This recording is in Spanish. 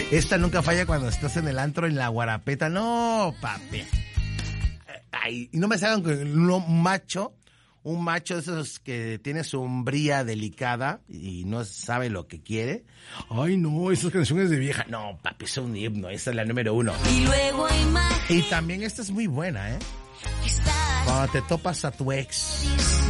Esta nunca falla cuando estás en el antro, en la guarapeta. No, papi. Ay, y no me salgan con un macho de esos que tiene su hombría delicada y no sabe lo que quiere. Ay, no, esas canciones de vieja. No, papi, es un himno. Esta es la número 1. Y luego Y también esta es muy buena, ¿eh? Cuando te topas a tu ex.